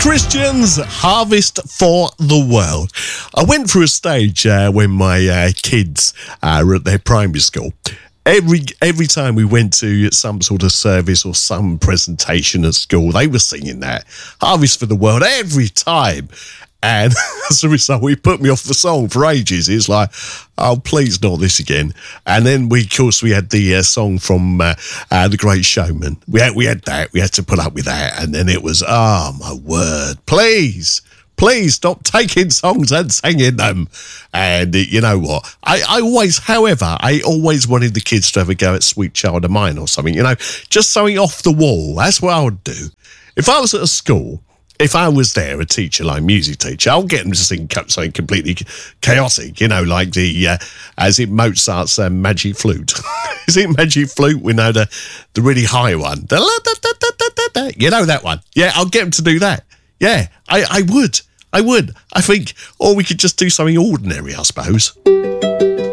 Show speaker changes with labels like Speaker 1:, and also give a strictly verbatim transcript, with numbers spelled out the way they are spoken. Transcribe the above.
Speaker 1: Christians, Harvest for the World. I went through a stage uh, when my uh, kids uh, were at their primary school. Every every time we went to some sort of service or some presentation at school, they were singing that, Harvest for the World, every time. And as a result, we put me off the song for ages. It's like, oh, please not this again. And then we, of course, we had the uh, song from uh, uh, The Great Showman. We had, we had that. We had to put up with that. And then it was, oh, my word, please, please stop taking songs and singing them. And it, you know what? I, I always, however, I always wanted the kids to have a go at Sweet Child of Mine or something, you know, just something off the wall. That's what I would do. If I was at a school, if I was there, a teacher, like music teacher, I'll get them to sing something completely chaotic, you know, like the, uh, as in Mozart's uh, Magic Flute. Is it Magic Flute? We know the, the really high one. You know that one? Yeah, I'll get them to do that. Yeah, I, I would. I would. I think, or we could just do something ordinary, I suppose.